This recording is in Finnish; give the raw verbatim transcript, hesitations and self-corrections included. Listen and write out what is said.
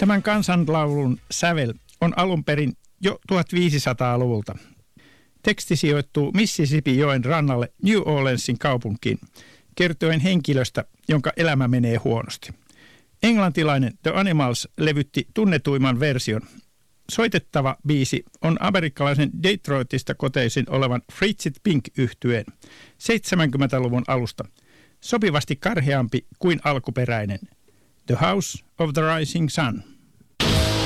Tämän kansanlaulun sävel on alun perin jo tuhatviisisataaluvulta. Teksti sijoittuu Mississippi-joen rannalle New Orleansin kaupunkiin, kertoen henkilöstä, jonka elämä menee huonosti. Englantilainen The Animals levytti tunnetuimman version. Soitettava biisi on amerikkalaisen Detroitista kotoisin olevan Fritz Pink-yhtyeen seitsemänkymmentäluvun alusta, sopivasti karheampi kuin alkuperäinen The House of the Rising Sun.